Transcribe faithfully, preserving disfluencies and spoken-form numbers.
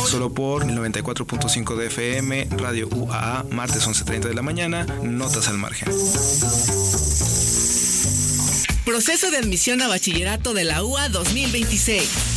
Solo por el noventa y cuatro punto cinco de F M, Radio U A A, martes once treinta de la mañana, Notas al Margen. Proceso de admisión a bachillerato de la U A dos mil veintiséis.